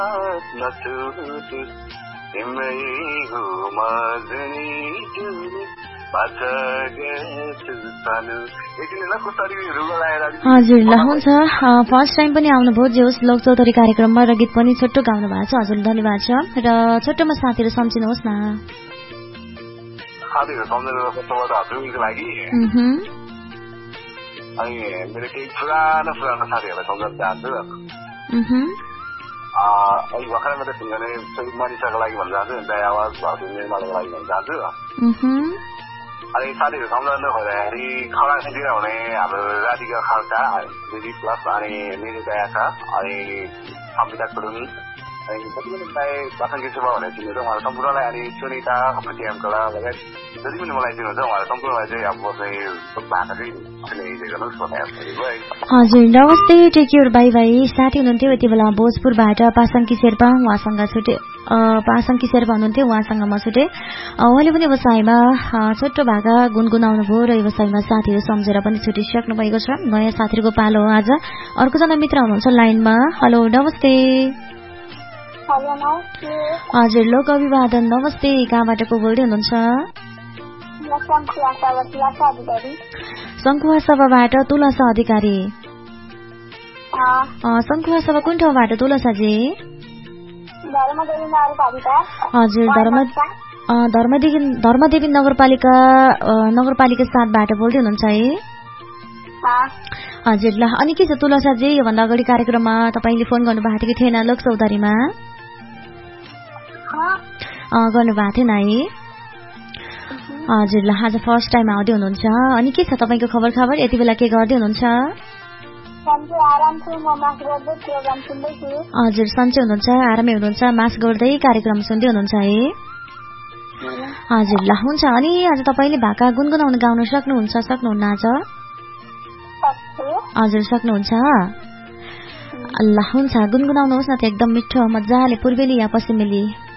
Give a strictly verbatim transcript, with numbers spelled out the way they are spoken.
हजुर ल हुन्छ फर्स्ट टाइम पनि आउनुभयो जे होस् लोक चौधरी कार्यक्रममा र गीत पनि छोटो गाउनु भएको छ हजुर धन्यवाद छ र छोटोमा साथीहरू सम्झिनुहोस् न साथीहरू सम्झिनुको तर्फबाट हजुरको लागि अनि मेरो केही पुरानो पुरानो साथीहरूलाई सम्झाउन चाहन्छु अनि भर्खरै मात्रै फोन गर्ने मनिषाको लागि भन्न चाहन्छु दाइ आवाज भाउजू निर्माणको लागि भन्न चाहन्छु अनि साथीहरू सम्झाउनु खोज्दाखेरि खराङतिर हुने हाम्रो राधिका खड्का दिदी प्लस अनि मेरो दया छ अनि अमिता गुरुङ अनि जति पनि प्राय बासङ्गी सुब्बा भनेर चिन्नुहुन्छ उहाँहरू सम्पूर्णलाई अनि सुनिता टिएमकोला लगायत जति पनि मलाई चिन्नुहुन्छ उहाँहरू सम्पूर्णलाई चाहिँ अब चाहिँ भाका चाहिँ हजुर नमस्ते टेक केयर बाई बाई साथी हुनुहुन्थ्यो यति बेला भोजपुरबाट पासङ्की शेर्पा उहाँसँग छुटे पासङ्की शेर्पा हुनुहुन्थ्यो उहाँसँग म छुटे उहाँले पनि व्यवसायमा छोटो भाका गुनगुनाउनु भयो र व्यवसायमा साथीहरू सम्झेर पनि छुटिसक्नु भएको छ नयाँ साथीहरूको पालो हो आज अर्कोजना मित्र हुनुहुन्छ लाइनमा हेलो नमस्ते हजुर लोक अभिवादन नमस्ते कहाँबाट को बोल्दै हुनुहुन्छ शङ्कुवा सभाबाट तुलसा अधिकारी शङ्कुवा सभा कुन ठाउँबाट तुलसाजी हजुर धर्म धर्मदेवी धर्मदेवी नगरपालिका नगरपालिका सातबाट बोल्दै हुनुहुन्छ है हजुर ल अनि के छ तुलसाजी योभन्दा अगाडि कार्यक्रममा तपाईँले फोन गर्नुभएको थियो कि थिएन लोक चौधरीमा गर्नुभएको थिएन है हजुर ल आज फर्स्ट टाइम आउँदै हुनुहुन्छ अनि के छ तपाईँको खबर खबर यति बेला के गर्दै हुनुहुन्छ हजुर सन्चै हुनुहुन्छ आरामै हुनुहुन्छ मास गर्दै कार्यक्रम सुन्दै हुनुहुन्छ है हजुर ल हुन्छ अनि आज तपाईँले भाका गुनगुनाउन गाउन सक्नुहुन्छ सक्नुहुन्न आज हजुर सक्नुहुन्छ ल हुन्छ गुनगुनाउनुहोस् न त एकदम मिठो मजाले पूर्वेली या पश्चिमेली